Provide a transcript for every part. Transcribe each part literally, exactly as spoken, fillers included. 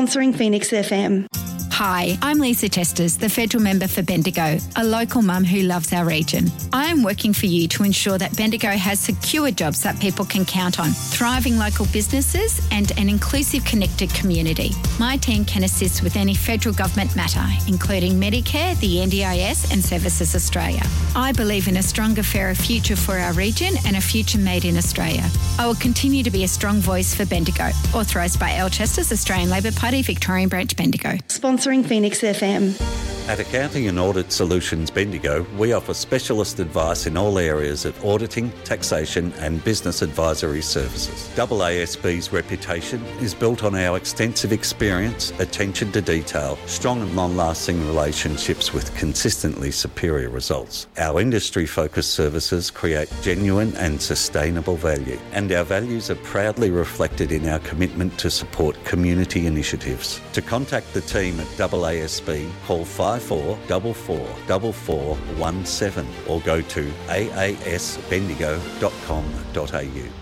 Sponsoring Phoenix F M. Hi, I'm Lisa Testers, the Federal Member for Bendigo, a local mum who loves our region. I am working for you to ensure that Bendigo has secure jobs that people can count on, thriving local businesses and an inclusive, connected community. My team can assist with any federal government matter, including Medicare, the N D I S and Services Australia. I believe in a stronger, fairer future for our region and a future made in Australia. I will continue to be a strong voice for Bendigo. Authorised by Alchester's Australian Labor Party, Victorian Branch, Bendigo. Sponsoring Phoenix F M. At Accounting and Audit Solutions Bendigo, we offer specialist advice in all areas of auditing, taxation and business advisory services. A A S B's reputation is built on our extensive experience, attention to detail, strong and long-lasting relationships with consistently superior results. Our industry-focused services create genuine and sustainable value, and our values are proudly reflected in our commitment to support community initiatives. To contact the team at A A S B, call five four four four four four one seven or go to a a s bendigo dot com dot a u.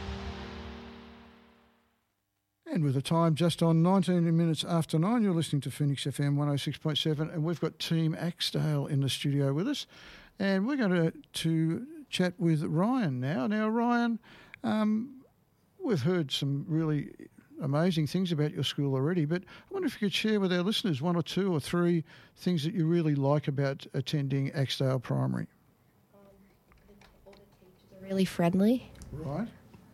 And with the time just on nineteen minutes after nine, you're listening to Phoenix F M one oh six point seven, and we've got Team Axedale in the studio with us, and we're going to, to chat with Ryan now. Now, Ryan, um, we've heard some really amazing things about your school already, but I wonder if you could share with our listeners one or two or three things that you really like about attending Axedale Primary. Um, all the teachers are really friendly. Right.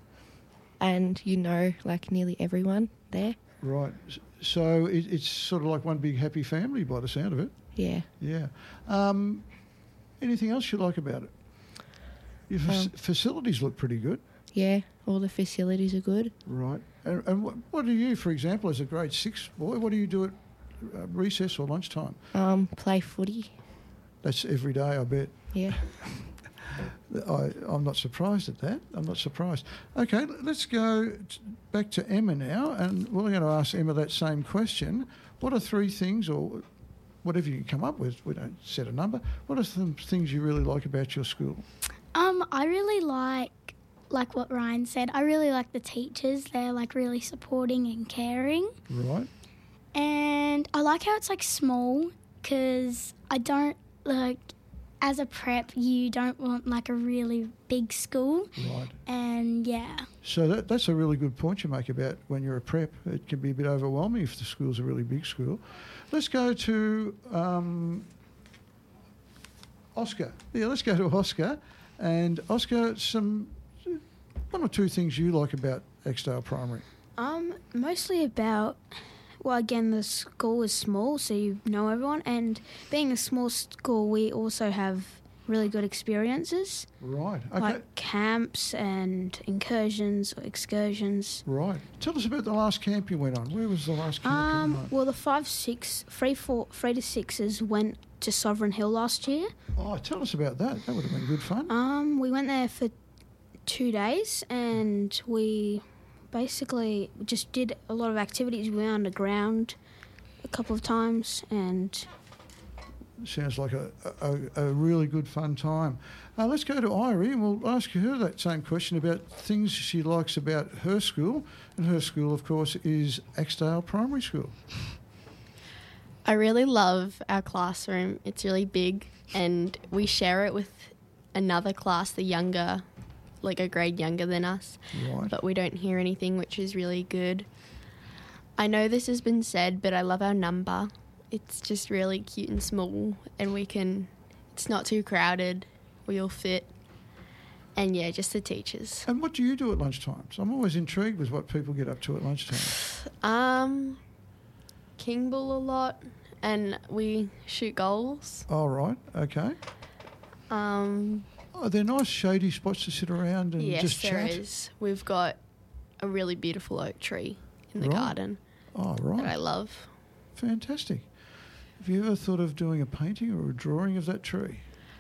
And you know, like, nearly everyone there. Right. So it, it's sort of like one big happy family by the sound of it. Yeah. Yeah. Um, anything else you like about it? Your f- um, facilities look pretty good. Yeah, all the facilities are good. Right. And, and what, what do you, for example, as a grade six boy, what do you do at uh, recess or lunchtime? Um, play footy. That's every day, I bet. Yeah. I, I'm not surprised at that. I'm not surprised. Okay, let's go t- back to Emma now, and we're going to ask Emma that same question. What are three things, or whatever you can come up with, we don't set a number, what are some things you really like about your school? Um, I really like, like what Ryan said, I really like the teachers. They're, like, really supporting and caring. Right. And I like how it's, like, small, because I don't, like, as a prep, you don't want, like, a really big school. Right. And, yeah. So that, that's a really good point you make about when you're a prep. It can be a bit overwhelming if the school's a really big school. Let's go to um, Oscar. Yeah, let's go to Oscar. And, Oscar, some one or two things you like about Axedale Primary. Um, mostly about... Well, again, the school is small, so you know everyone. And being a small school, we also have really good experiences. Right. Okay. Like camps and incursions or excursions. Right. Tell us about the last camp you went on. Where was the last camp um, you went on? Well, the five, six, three, four, three to sixes went to Sovereign Hill last year. Oh, tell us about that. That would have been good fun. Um, we went there for two days, and we... basically just did a lot of activities. We went underground a couple of times, and sounds like a, a, a really good fun time. Uh, let's go to Irie, and we'll ask her that same question about things she likes about her school. And her school, of course, is Axedale Primary School. I really love our classroom. It's really big, and we share it with another class, the younger like a grade younger than us, right. But we don't hear anything, which is really good. I know this has been said, but I love our number. It's just really cute and small, and we can, it's not too crowded, we all fit, and yeah, just the teachers. And what do you do at lunchtimes? I'm always intrigued with what people get up to at lunchtime. Um, king ball a lot, and we shoot goals. Oh, right, okay. Um... Are there nice shady spots to sit around and yes, just chat? Yes, there is. We've got a really beautiful oak tree in the right. garden. Oh, right. That I love. Fantastic. Have you ever thought of doing a painting or a drawing of that tree?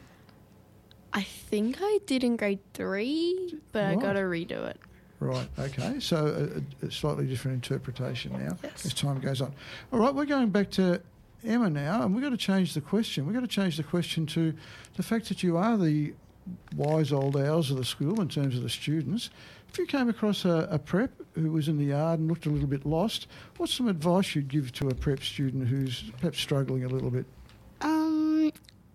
I think I did in grade three, but right. I got to redo it. Right, okay. So a, a slightly different interpretation now yes. as time goes on. All right, we're going back to Emma now, and we've got to change the question. We've got to change the question to the fact that you are the wise old owls of the school in terms of the students. if you came across a, a prep who was in the yard and looked a little bit lost, what's some advice you'd give to a prep student who's perhaps struggling a little bit? Um,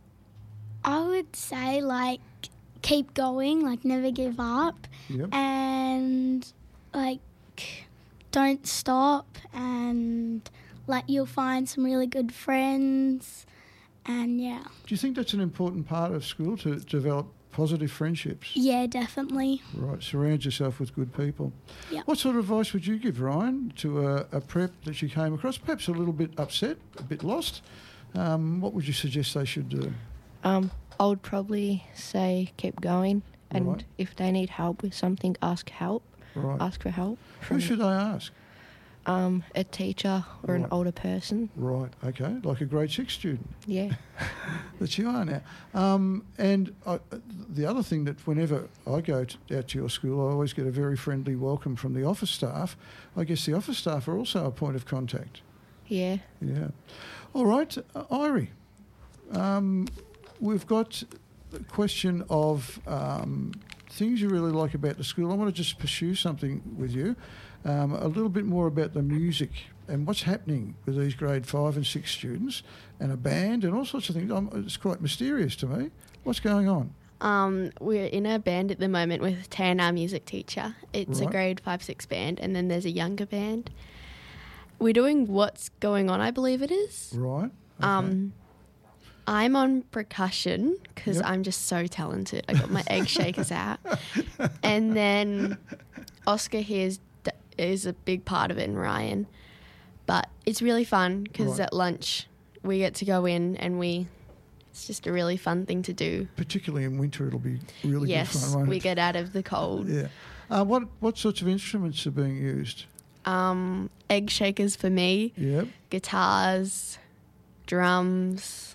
I would say, like, keep going, like, never give up. Yep. And, like, don't stop, and, like, you'll find some really good friends, and, yeah. Do you think that's an important part of school, to develop positive friendships? Yeah, definitely. Right, surround yourself with good people. Yep. What sort of advice would you give, Ryan, to a, a prep that you came across, perhaps a little bit upset, a bit lost? Um, what would you suggest they should do? Um, I would probably say keep going, and Right. if they need help with something, ask help. Right. Ask for help. Who from, should they ask? Um, a teacher or an Right. older person. Right, okay, like a grade six student Yeah. that you are now. Um, and I, the other thing that whenever I go to, out to your school, I always get a very friendly welcome from the office staff. I guess the office staff are also a point of contact. Yeah. Yeah. All right, uh, Irie, um, we've got the question of um, things you really like about the school. I want to just pursue something with you, um, a little bit more about the music and what's happening with these grade five and six students and a band and all sorts of things. Um, it's quite mysterious to me. What's going on? Um, we're in a band at the moment with Tan, our music teacher. It's Right. a grade five, six band, and then there's a younger band. We're doing What's Going On, I believe it is. Right. Okay. Um, I'm on percussion because Yep. I'm just so talented. I got my egg shakers out. And then Oscar here is, is a big part of it, and Ryan. But it's really fun because Right. at lunch we get to go in and we... It's just a really fun thing to do. Particularly in winter, it'll be really yes, good fun, won't we it? get out of the cold. Yeah. Uh, what what sorts of instruments are being used? Um, egg shakers for me, Yep. guitars, drums.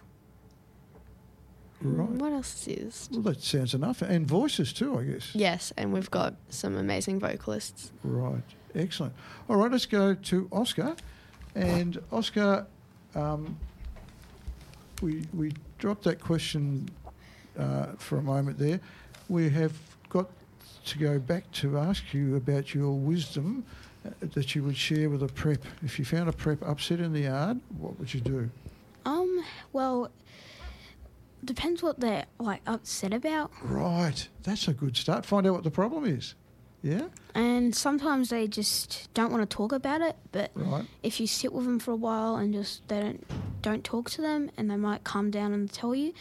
Right. What else is? Well, that sounds enough. And voices too, I guess. Yes, and we've got some amazing vocalists. Right. Excellent. All right, let's go to Oscar. And Oscar, um, we we dropped that question uh, for a moment there. We have got to go back to ask you about your wisdom uh, that you would share with a prep. If you found a prep upset in the yard, what would you do? Um, well, depends what they're, like, upset about. Right. That's a good start. Find out what the problem is. Yeah? And sometimes they just don't want to talk about it, but Right. if you sit with them for a while and just they don't don't talk to them, and they might calm down and tell you.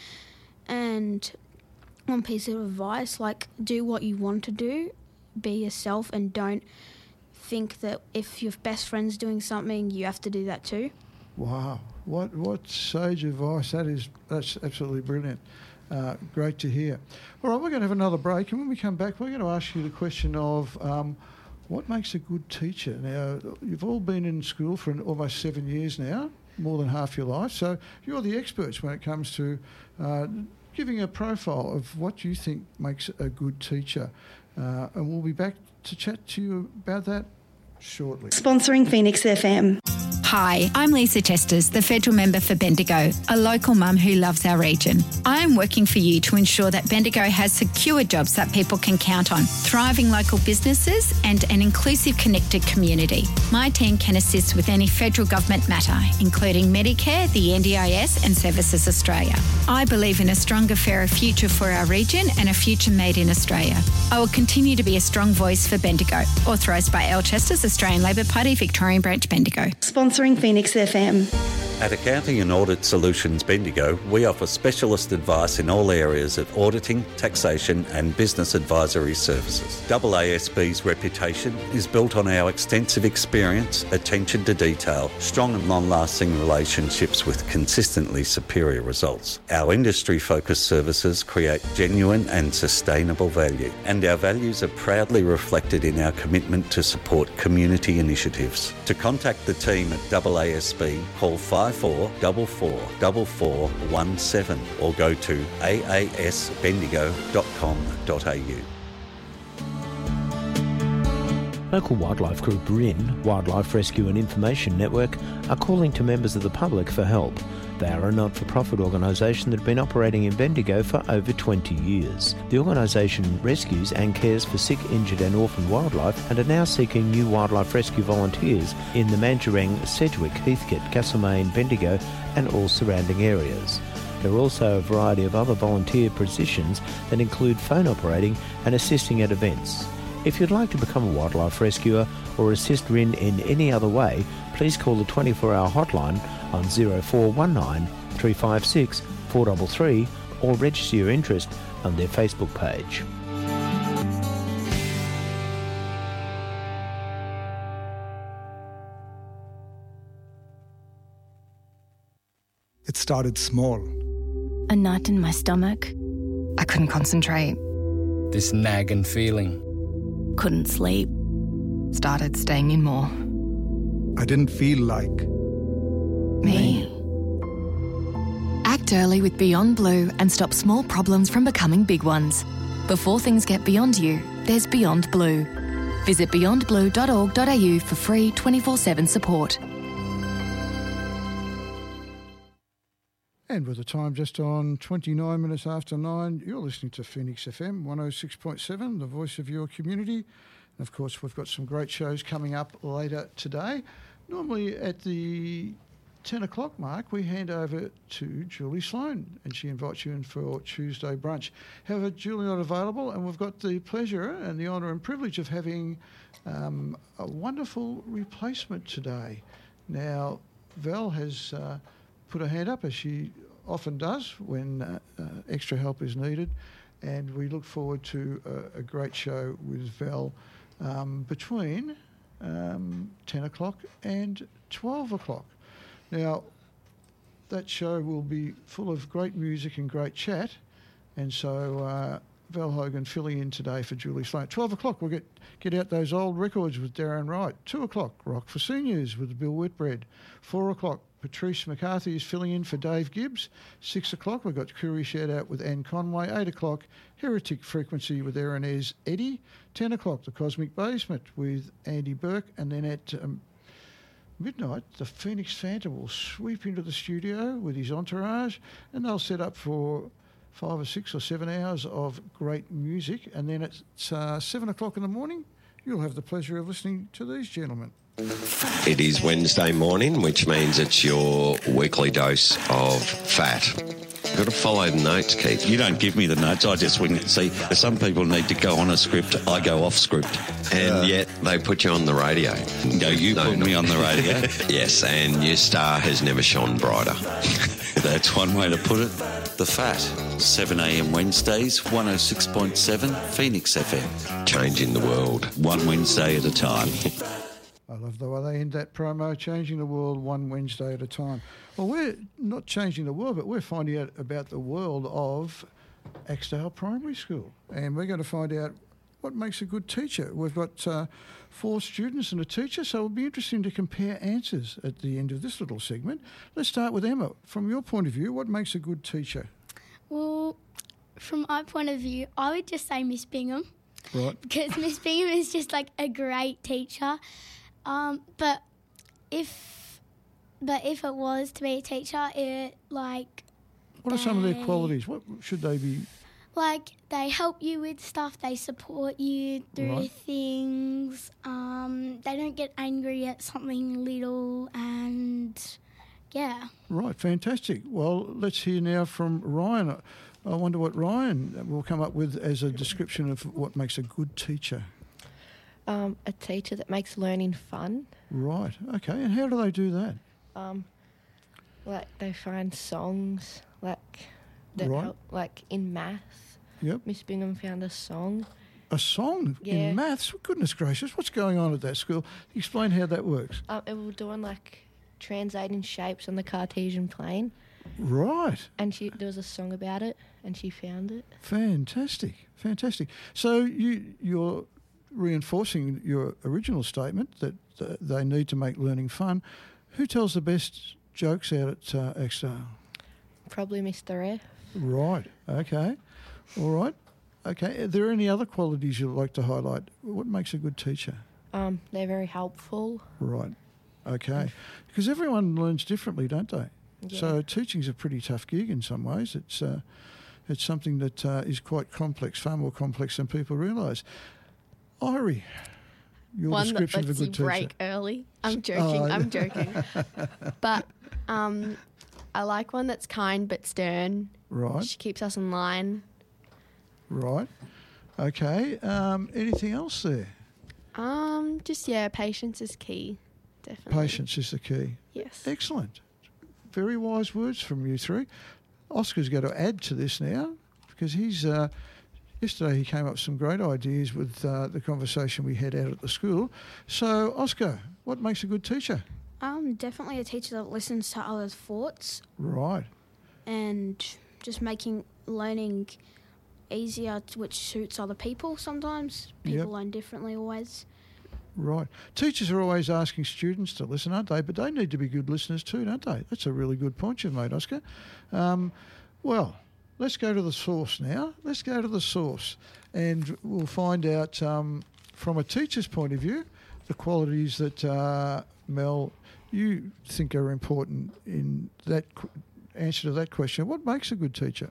And one piece of advice, like, do what you want to do, be yourself, and don't think that if your best friend's doing something, you have to do that too. Wow, what what sage advice that is! That's absolutely brilliant. Uh, great to hear. All right, we're going to have another break, and when we come back, we're going to ask you the question of um, what makes a good teacher. Now, you've all been in school for an, almost seven years now, more than half your life, so you're the experts when it comes to uh, giving a profile of what you think makes a good teacher. Uh, and we'll be back to chat to you about that shortly. Sponsoring Phoenix F M. Hi, I'm Lisa Chesters, the federal member for Bendigo, a local mum who loves our region. I am working for you to ensure that Bendigo has secure jobs that people can count on, thriving local businesses and an inclusive, connected community. My team can assist with any federal government matter, including Medicare, the N D I S and Services Australia. I believe in a stronger, fairer future for our region and a future made in Australia. I will continue to be a strong voice for Bendigo. Authorised by L Chesters, Australian Labor Party, Victorian Branch, Bendigo. Sponsoring Phoenix F M. At Accounting and Audit Solutions Bendigo, we offer specialist advice in all areas of auditing, taxation and business advisory services. A A S B's reputation is built on our extensive experience, attention to detail, strong and long-lasting relationships with consistently superior results. Our industry-focused services create genuine and sustainable value, and our values are proudly reflected in our commitment to support community initiatives. To contact the team at A A S B, call five four four four four four one seven or go to a a s bendigo dot com dot a u. Local wildlife group R I N, Wildlife Rescue and Information Network, are calling to members of the public for help. They are a not-for-profit organisation that have been operating in Bendigo for over twenty years. The organisation rescues and cares for sick, injured and orphaned wildlife and are now seeking new wildlife rescue volunteers in the Mandurang, Sedgwick, Heathcote, Castlemaine, Bendigo and all surrounding areas. There are also a variety of other volunteer positions that include phone operating and assisting at events. If you'd like to become a wildlife rescuer or assist R I N in any other way, please call the twenty-four hour hotline on zero four one nine, three five six, four three three or register your interest on their Facebook page. It started small. A knot in my stomach. I couldn't concentrate. This nagging feeling. Couldn't sleep. Started staying in more. I didn't feel like me. Act early with Beyond Blue and stop small problems from becoming big ones. Before things get beyond you, there's Beyond Blue. Visit beyond blue dot org dot a u for free twenty-four seven support. And with the time just on twenty-nine minutes after nine, you're listening to Phoenix F M one oh six point seven, the voice of your community. And of course, we've got some great shows coming up later today. Normally at the ten o'clock mark, we hand over to Julie Sloan and she invites you in for Tuesday brunch. However, Julie not available, and we've got the pleasure and the honour and privilege of having um, a wonderful replacement today. Now, Val has uh, put her hand up, as she often does when uh, uh, extra help is needed, and we look forward to a, a great show with Val um, between um, ten o'clock and twelve o'clock. Now, that show will be full of great music and great chat, and so uh, Val Hogan filling in today for Julie Sloan. twelve o'clock, we'll get, get out those old records with Darren Wright. two o'clock, Rock for Seniors with Bill Whitbread. four o'clock, Patrice McCarthy is filling in for Dave Gibbs. six o'clock, we've got Koori Shout Out with Anne Conway. eight o'clock, Heretic Frequency with Erinez Eddie. ten o'clock, The Cosmic Basement with Andy Burke. And then at um, midnight, the Phoenix Phantom will sweep into the studio with his entourage, and they'll set up for five or six or seven hours of great music. And then at uh, seven o'clock in the morning, you'll have the pleasure of listening to these gentlemen. It is Wednesday morning, which means it's your weekly dose of fat. You've got to follow the notes, Keith. You don't give me the notes, I just wing it. See, some people need to go on a script, I go off script. And uh, yet they put you on the radio. No, you no, put no. me on the radio. Yes, and your star has never shone brighter. That's one way to put it. The Fat, seven a m Wednesdays, one oh six point seven, Phoenix F M. Changing the world. One Wednesday at a time. I love the way they end that promo, changing the world one Wednesday at a time. Well, we're not changing the world, but we're finding out about the world of Axedale Primary School. And we're going to find out what makes a good teacher. We've got uh, four students and a teacher, so it'll be interesting to compare answers at the end of this little segment. Let's start with Emma. From your point of view, what makes a good teacher? Well, from my point of view, I would just say Miss Bingham. Right. Because Miss Bingham is just like a great teacher. Um, but if but if it was to be a teacher, it like what are some of their qualities? What should they be? Like they help you with stuff. They support you through Right. things. Um, they don't get angry at something little, and yeah. Right, fantastic. Well, let's hear now from Ryan. I wonder what Ryan will come up with as a description of what makes a good teacher. Um, a teacher that makes learning fun. Right, okay. And how do they do that? Um, like they find songs like that Right. help, like in maths. Yep. Miss Bingham found a song. A song Yeah. in maths? Goodness gracious, what's going on at that school? Explain how that works. Um, it was doing like translating shapes on the Cartesian plane. Right. And she there was a song about it, and she found it. Fantastic, fantastic. So you, you're reinforcing your original statement that uh, they need to make learning fun. Who tells the best jokes out at uh, Axedale? Probably Mister F. Right, okay. All right, okay. Are there any other qualities you'd like to highlight? What makes a good teacher? Um, they're very helpful. Right. Okay. Because everyone learns differently, don't they? Yeah. So teaching's a pretty tough gig in some ways. It's uh, it's something that uh, is quite complex, far more complex than people realise. Irie, your One that description of a lets you good teacher. break early. I'm joking. Oh, I'm joking. But um, I like one that's kind but stern. Right. She keeps us in line. Right. Okay. Um, anything else there? Um, just yeah, patience is key. Definitely. Patience is the key. Yes. Excellent. Very wise words from you three. Oscar's going to add to this now because he's. Uh, yesterday he came up with some great ideas with uh, the conversation we had out at the school. So, Oscar, what makes a good teacher? Um, definitely a teacher that listens to others' thoughts Right. and just making learning easier, t- which suits other people sometimes. People Yep. learn differently always. Right. Teachers are always asking students to listen, aren't they? But they need to be good listeners too, don't they? That's a really good point you've made, Oscar. Um, well, let's go to the source now. Let's go to the source and we'll find out um, from a teacher's point of view the qualities that, uh, Mel, you think are important in that qu- answer to that question. What makes a good teacher?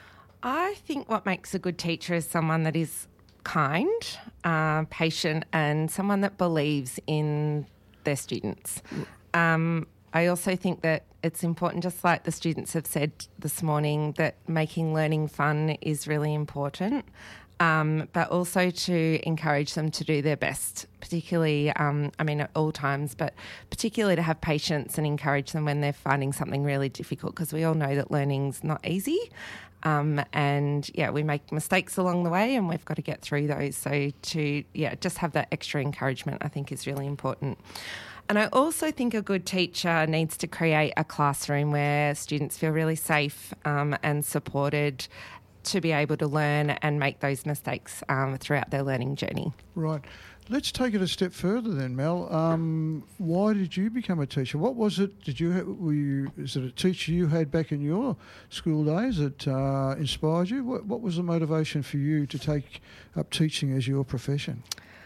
I think what makes a good teacher is someone that is kind, uh, patient, and someone that believes in their students. Um, I also think that it's important, just like the students have said this morning, that making learning fun is really important, um, but also to encourage them to do their best, particularly, um, I mean, at all times, but particularly to have patience and encourage them when they're finding something really difficult, because we all know that learning's not easy. Um, and, yeah, we make mistakes along the way and we've got to get through those. So to, yeah, just have that extra encouragement I think is really important. And I also think a good teacher needs to create a classroom where students feel really safe um, and supported to be able to learn and make those mistakes um, throughout their learning journey. Right. Let's take it a step further then, Mel. Um, why did you become a teacher? What was it? Did you ha- were you? Is it a teacher you had back in your school days that uh, inspired you? What, what was the motivation for you to take up teaching as your profession?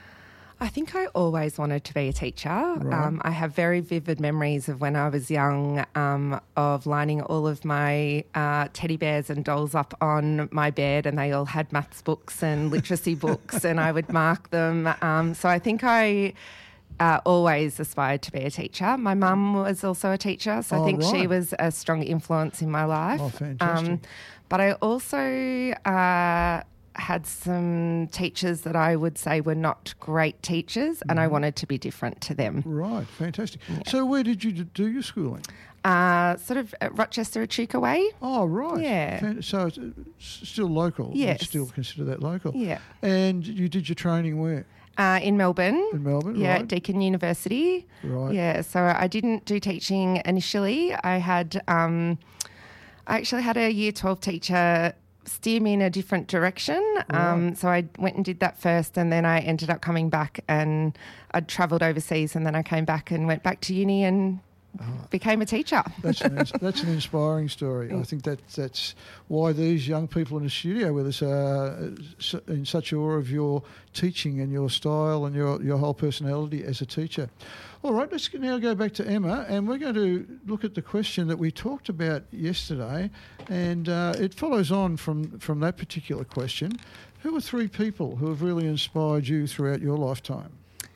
I think I always wanted to be a teacher. Right. Um, I have very vivid memories of when I was young um, of lining all of my uh, teddy bears and dolls up on my bed, and they all had maths books and literacy books, and I would mark them. Um, so I think I uh, always aspired to be a teacher. My mum was also a teacher, so Oh, I think she right. was a strong influence in my life. Oh, fantastic. Um, but I also... Uh, had some teachers that I would say were not great teachers, and I wanted to be different to them. Right, fantastic. So where did you d- do your schooling? Uh, sort of at Rochester, Echuca Way. Oh, right. Yeah. Fan- So it's uh, s- still local? Yes. You'd still consider that local? Yeah. And you did your training where? Uh, in Melbourne. In Melbourne, Yeah, right. at Deakin University. Right. Yeah, so I didn't do teaching initially. I had, um, I actually had a year twelve teacher steer me in a different direction. Um, so I went and did that first, and then I ended up coming back, and I'd travelled overseas, and then I came back and went back to uni and became a teacher. That's an, ins- that's an inspiring story. I think that that's why these young people in the studio with us are s- in such awe of your teaching and your style and your, your whole personality as a teacher. All right, let's now go back to Emma, and we're going to look at the question that we talked about yesterday, and uh, it follows on from, from that particular question. Who are three people who have really inspired you throughout your lifetime?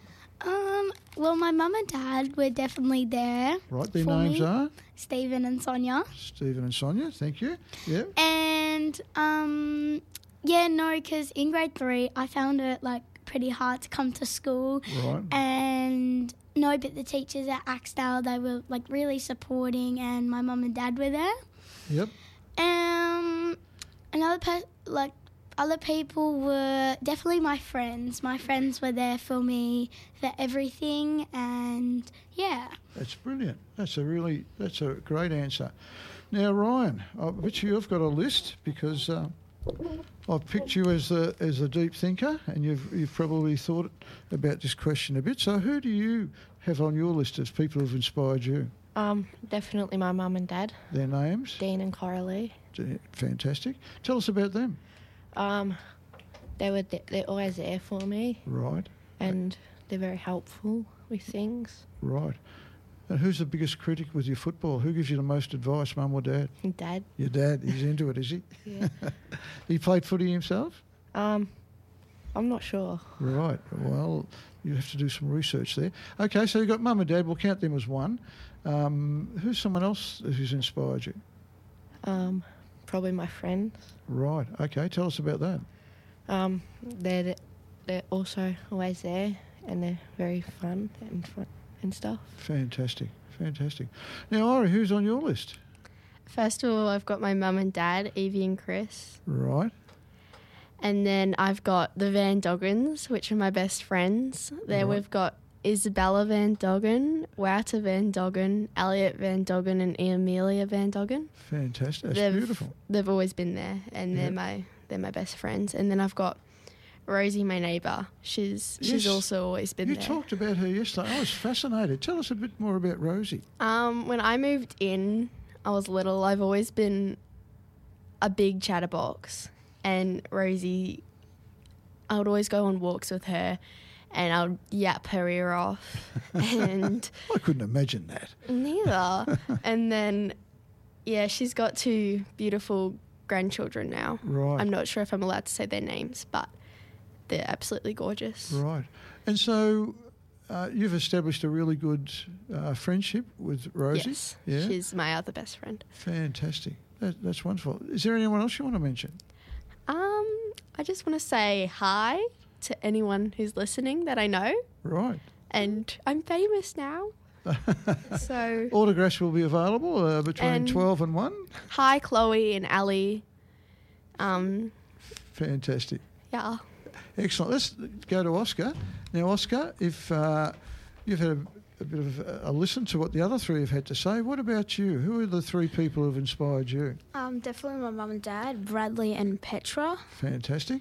Um, well, my mum and dad were definitely there. Right, their for names me. are? Stephen and Sonia. Stephen and Sonia, thank you. Yeah. And, um, yeah, no, because in grade three, I found it, like, pretty hard to come to school. Right. And, no, but the teachers at Axdale, they were, like, really supporting, and my mum and dad were there. Yep. Um, another person, like, other people were definitely my friends. My friends were there for me for everything, and yeah. That's brilliant. That's a really, that's a great answer. Now, Ryan, I bet you've got a list because uh, I've picked you as a as a deep thinker, and you've you've probably thought about this question a bit. So, who do you have on your list as people who've inspired you? Um, definitely my mum and dad. Their names? Dean and Coralie. Fantastic. Tell us about them. Um, they were th- they're always there for me, Right. and they're very helpful with things. Right. And who's the biggest critic with your football? Who gives you the most advice, mum or dad? Dad. Your dad. He's into it, is he? Yeah. He played footy himself? Um, I'm not sure. Right. Well, you have to do some research there. Okay, so you've got mum and dad. We'll count them as one. Um, who's someone else who's inspired you? Um, probably my friends. Right. Okay, tell us about that. Um, they're they're also always there, and they're very fun and fun and stuff. Fantastic, fantastic. Now, Ira, who's on your list? First of all, I've got my mum and dad, Evie and Chris. Right. And then I've got the Van Doggins, which are my best friends. There Right. we've got Isabella Van Doggen, Wouter Van Doggen, Elliot Van Doggen and Amelia Van Doggen. Fantastic. That's they've, beautiful. They've always been there, and they're Yep. my they're my best friends. And then I've got Rosie, my neighbour. She's she's Yes. also always been You there. talked about her yesterday. I was fascinated. Tell us a bit more about Rosie. Um, when I moved in, I was little. I've always been a big chatterbox, and Rosie, I would always go on walks with her, and I would yap her ear off, and I couldn't imagine that. neither. And then, yeah, she's got two beautiful grandchildren now. Right. I'm not sure if I'm allowed to say their names, but they're absolutely gorgeous. Right. And so uh, you've established a really good uh, friendship with Rosie? Yes, Yeah. she's my other best friend. Fantastic. That, that's wonderful. Is there anyone else you want to mention? Um, I just want to say hi to anyone who's listening that I know. Right. And I'm famous now. So Autographs will be available uh, between And- twelve and one. hi, Chloe and Ali. Um, Fantastic. yeah. Excellent. Let's go to Oscar. Now, Oscar, if uh, you've had a, a bit of a, a listen to what the other three have had to say, what about you? Who are the three people who've inspired you? Um, definitely my mum and dad, Bradley and Petra. Fantastic.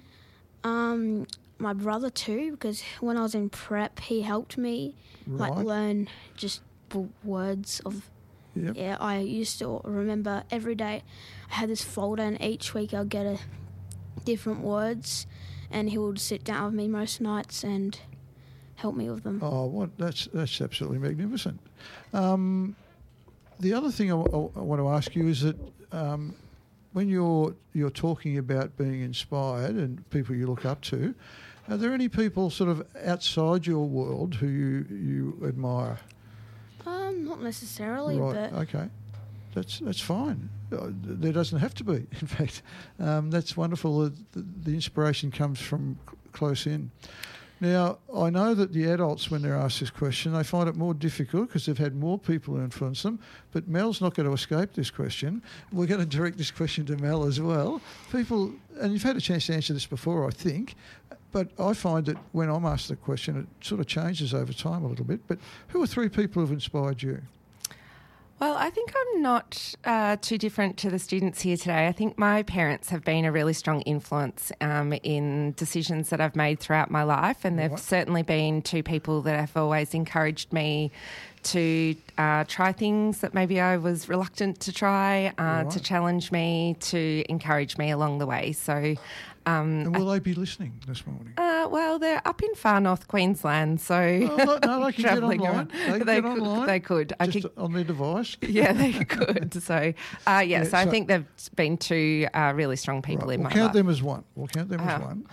Um, my brother too, because when I was in prep, he helped me like Right. learn just w- words of. Yep. Yeah, I used to remember every day. I had this folder, and each week I'll get a different words, and he would sit down with me most nights and help me with them. Oh, what that's that's absolutely magnificent. Um, the other thing I, w- I want to ask you is that um, when you're you're talking about being inspired and people you look up to, are there any people sort of outside your world who you, you admire? Um, not necessarily, Right. but Okay. That's that's fine. Uh, There doesn't have to be. In fact, um, that's wonderful. that The, the inspiration comes from c- close in. Now, I know that the adults, when they're asked this question, they find it more difficult because they've had more people influence them. But Mel's not going to escape this question. We're going to direct this question to Mel as well. People, and you've had a chance to answer this before, I think, but I find that when I'm asked the question, it sort of changes over time a little bit. But who are three people who've inspired you? Well, I think I'm not uh, too different to the students here today. I think my parents have been a really strong influence um, in decisions that I've made throughout my life, and they've Right. certainly been two people that have always encouraged me to uh, try things that maybe I was reluctant to try, uh, Right. to challenge me, to encourage me along the way. So, um, And will they be listening this morning? uh, well, they're up in far north Queensland, so Oh, no, no, they can get travelling online. around. They can They get could- online. they could. I Just could- on their device. Yeah, they could. So, uh, yeah, Yeah, so, I so- think they've been two uh, really strong people Right, in we'll my count life. them as one. We'll count them as Uh-huh. one.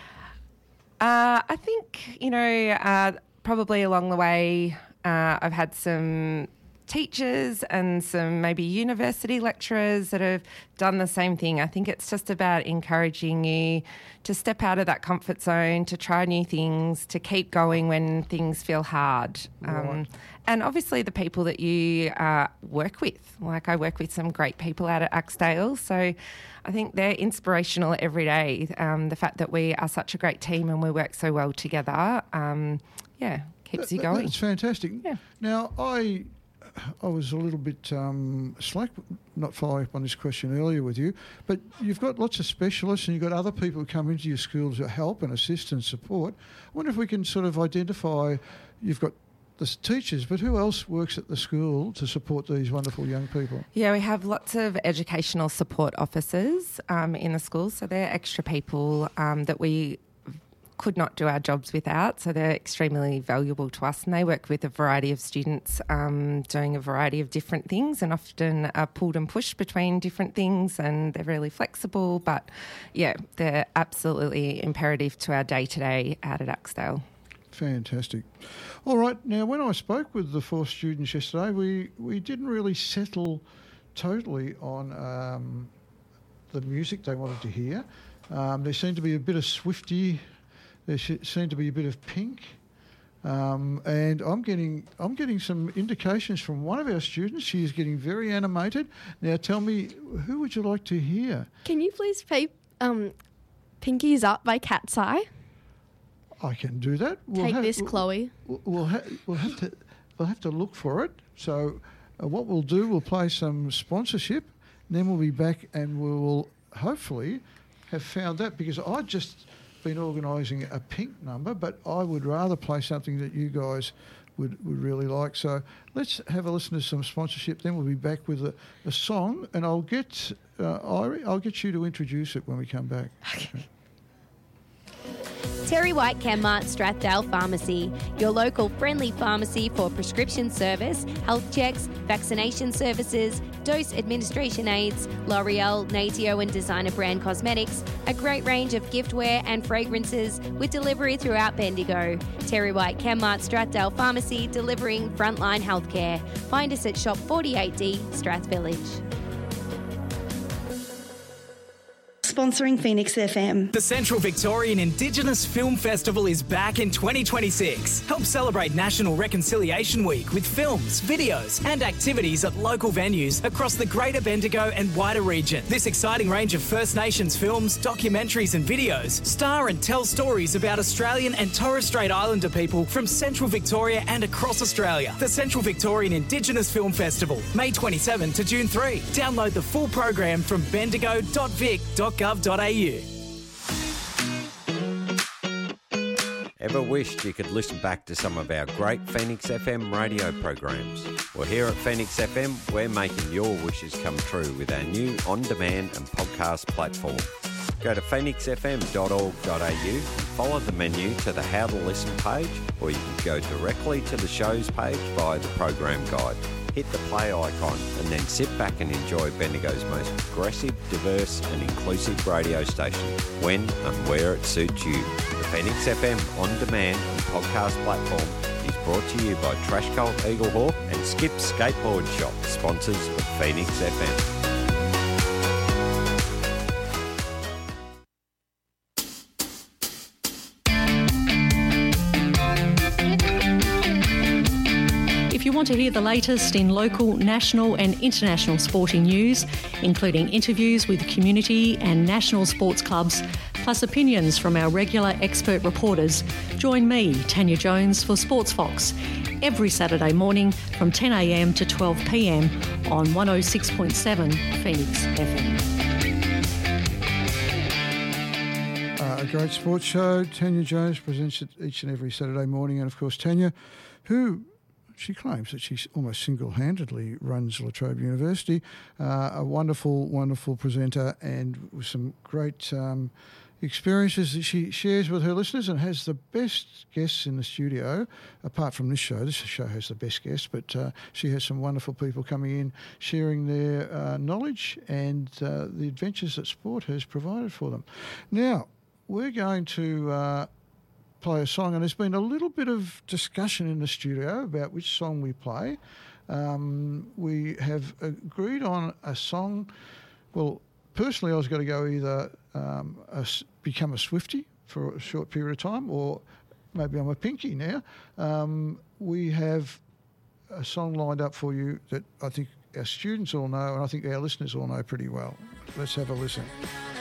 Uh, I think, you know, uh, probably along the way, uh, I've had some teachers and some maybe university lecturers that have done the same thing. I think it's just about encouraging you to step out of that comfort zone, to try new things, to keep going when things feel hard. Um, Right. and obviously the people that you uh, work with. Like I work with some great people out at Axdale, so I think they're inspirational every day. Um, the fact that we are such a great team and we work so well together, um, yeah, keeps you That- going. That's fantastic. Yeah. Now, I I was a little bit um, slack not following up on this question earlier with you, but you've got lots of specialists and you've got other people who come into your school to help and assist and support. I wonder if we can sort of identify, you've got the s- teachers, but who else works at the school to support these wonderful young people? Yeah, we have lots of educational support officers um, in the schools, so they're extra people um, that we could not do our jobs without, so they're extremely valuable to us, and they work with a variety of students um, doing a variety of different things and often are pulled and pushed between different things, and they're really flexible, but yeah, they're absolutely imperative to our day-to-day out at Axedale. Fantastic. All right, now when I spoke with the four students yesterday, we, we didn't really settle totally on um, the music they wanted to hear. Um, there seemed to be a bit of Swiftie, there seemed to be a bit of Pink, um, and I'm getting I'm getting some indications from one of our students. She is getting very animated. Now tell me, who would you like to hear? Can you please play um, Pinky's Up by Cat's Eye? I can do that. We'll Take have, this, Chloe. We'll, we'll, ha- we'll have to we'll have to look for it. So uh, what we'll do, we'll play some sponsorship, and then we'll be back and we will hopefully have found that, because I've just been organising a Pink number, but I would rather play something that you guys would, would really like. So let's have a listen to some sponsorship, then we'll be back with a, a song, and I'll get uh, Irie, I'll get you to introduce it when we come back. Okay. Terry White Chemmart Strathdale Pharmacy, your local friendly pharmacy for prescription service, health checks, vaccination services, dose administration aids, L'Oreal, Natio and designer brand cosmetics, a great range of giftware and fragrances with delivery throughout Bendigo. Terry White Chemmart Strathdale Pharmacy, delivering frontline healthcare. Find us at Shop forty-eight D, Strath Village. Sponsoring Phoenix F M. The Central Victorian Indigenous Film Festival is back in twenty twenty-six. Help celebrate National Reconciliation Week with films, videos and activities at local venues across the Greater Bendigo and wider region. This exciting range of First Nations films, documentaries and videos star and tell stories about Australian and Torres Strait Islander people from Central Victoria and across Australia. The Central Victorian Indigenous Film Festival, May twenty-seventh to June third. Download the full program from bendigo dot vic dot gov dot a u. Ever wished you could listen back to some of our great Phoenix F M radio programs? Well, here at Phoenix F M, we're making your wishes come true with our new on-demand and podcast platform. Go to phoenix f m dot org dot a u and follow the menu to the How to Listen page, or you can go directly to the shows page via the program guide. Hit the play icon and then sit back and enjoy Bendigo's most progressive, diverse and inclusive radio station when and where it suits you. The Phoenix F M on-demand and podcast platform is brought to you by Trash Cult Eaglehawk and Skip Skateboard Shop, sponsors of Phoenix F M. If you want to hear the latest in local, national and international sporting news, including interviews with community and national sports clubs, plus opinions from our regular expert reporters, join me, Tanya Jones, for Sports Fox every Saturday morning from ten a m to twelve p m on one oh six point seven Phoenix F M. Uh, a great sports show. Tanya Jones presents it each and every Saturday morning, and of course Tanya, who she claims that she almost single-handedly runs La Trobe University, uh, a wonderful, wonderful presenter, and with some great um, experiences that she shares with her listeners, and has the best guests in the studio, apart from this show. This show has the best guests, but uh, she has some wonderful people coming in, sharing their uh, knowledge and uh, the adventures that sport has provided for them. Now, we're going to Uh, play a song, and there's been a little bit of discussion in the studio about which song we play. Um, we have agreed on a song. Well, personally, I was going to go either um, a, become a Swiftie for a short period of time, or maybe I'm a Pinky now. Um, we have a song lined up for you that I think our students all know, and I think our listeners all know pretty well. Let's have a listen.